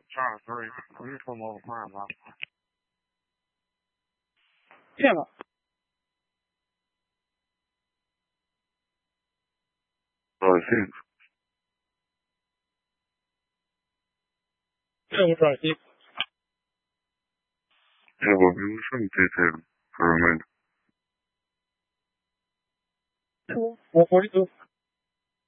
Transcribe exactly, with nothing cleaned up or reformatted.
Charlie three. We just come over crime, huh? Yeah. Charlie six. Yeah, we'll try to keep. Yeah, but we shouldn't take that for a minute. one forty-two.